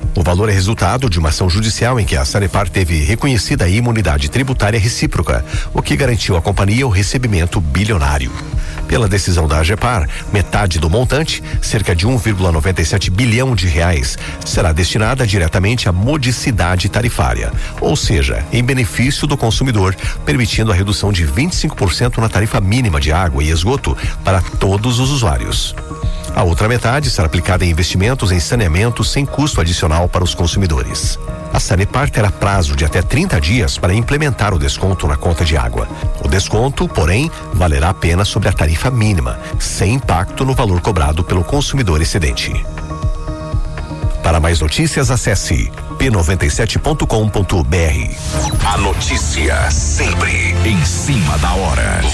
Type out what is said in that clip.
O valor é resultado de uma ação judicial em que a Sanepar teve reconhecida a imunidade tributária recíproca, o que garantiu à companhia o recebimento bilionário. Pela decisão da AGEPAR, metade do montante, cerca de 1,97 bilhão de reais, será destinada diretamente à modicidade tarifária, ou seja, em benefício do consumidor, permitindo a redução de 25% na tarifa mínima de água e esgoto para todos os usuários. A outra metade será aplicada em investimentos em saneamento sem custo adicional para os consumidores. A Sanepar terá prazo de até 30 dias para implementar o desconto na conta de água. O desconto, porém, valerá apenas sobre a tarifa mínima, sem impacto no valor cobrado pelo consumidor excedente. Para mais notícias, acesse p97.com.br. A notícia sempre em cima da hora.